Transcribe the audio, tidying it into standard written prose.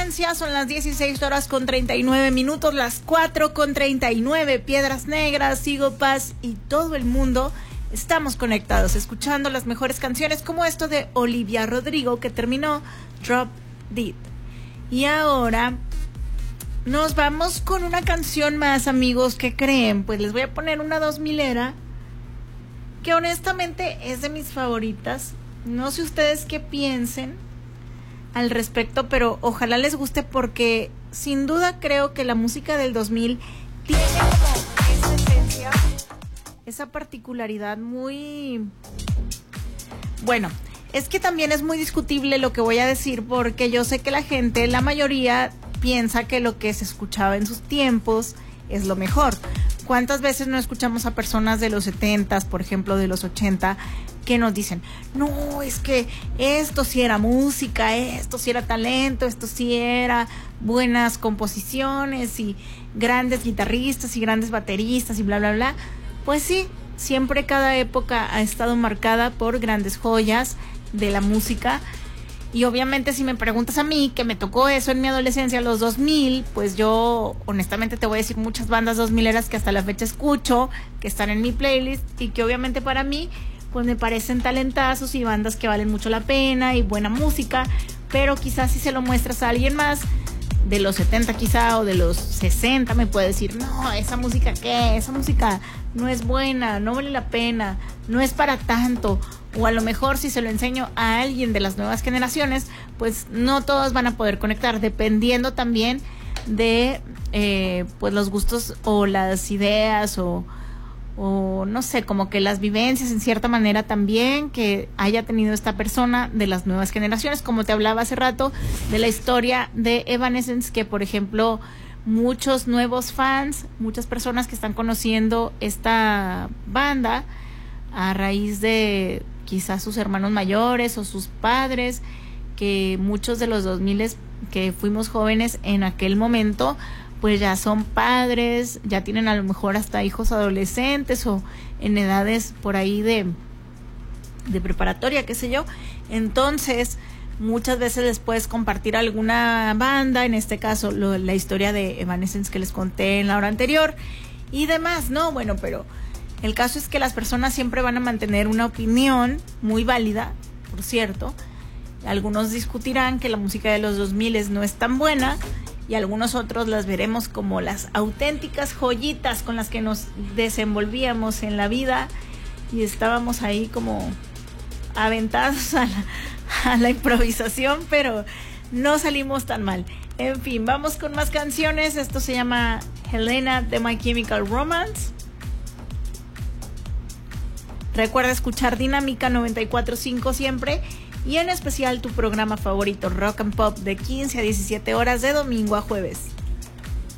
adolescencia, son las 16:39, las 4:39, Piedras Negras, Eagle Pass y todo el mundo estamos conectados, escuchando las mejores canciones como esto de Olivia Rodrigo que terminó Drop Dead. Y ahora nos vamos con una canción más, amigos. ¿Qué creen? Pues les voy a poner una 2000era que honestamente es de mis favoritas. No sé ustedes qué piensen al respecto, pero ojalá les guste porque sin duda creo que la música del 2000 tiene como esa esencia, esa particularidad muy... Bueno, es que también es muy discutible lo que voy a decir porque yo sé que la gente, la mayoría, piensa que lo que se escuchaba en sus tiempos es lo mejor. ¿Cuántas veces no escuchamos a personas de los 70s, por ejemplo, de los 80, que nos dicen, no, es que esto sí era música, esto sí era talento, esto sí era buenas composiciones y grandes guitarristas y grandes bateristas y bla, bla, bla? Pues sí, siempre cada época ha estado marcada por grandes joyas de la música. Y obviamente si me preguntas a mí, que me tocó eso en mi adolescencia, los 2000, pues yo honestamente te voy a decir muchas bandas 2000eras que hasta la fecha escucho, que están en mi playlist y que obviamente para mí pues me parecen talentazos y bandas que valen mucho la pena y buena música, pero quizás si se lo muestras a alguien más de los 70 quizá o de los 60 me puede decir, no, esa música ¿qué? Esa música no es buena, no vale la pena, no es para tanto. O a lo mejor si se lo enseño a alguien de las nuevas generaciones, pues no todos van a poder conectar, dependiendo también de pues los gustos o las ideas o no sé, como que las vivencias en cierta manera también que haya tenido esta persona de las nuevas generaciones, como te hablaba hace rato de la historia de Evanescence, que por ejemplo muchos nuevos fans, muchas personas que están conociendo esta banda a raíz de quizás sus hermanos mayores o sus padres, que muchos de los 2000 que fuimos jóvenes en aquel momento, pues ya son padres, ya tienen a lo mejor hasta hijos adolescentes o en edades por ahí de preparatoria, qué sé yo. Entonces, muchas veces les puedes compartir alguna banda, en este caso la historia de Evanescence que les conté en la hora anterior y demás, ¿no? Bueno, pero el caso es que las personas siempre van a mantener una opinión muy válida, por cierto. Algunos discutirán que la música de los 2000 no es tan buena y algunos otros las veremos como las auténticas joyitas con las que nos desenvolvíamos en la vida y estábamos ahí como aventados a la improvisación, pero no salimos tan mal. En fin, vamos con más canciones. Esto se llama Helena de My Chemical Romance. Recuerda escuchar Dinámica 94.5 siempre y en especial tu programa favorito Rock and Pop de 15 a 17 horas de domingo a jueves.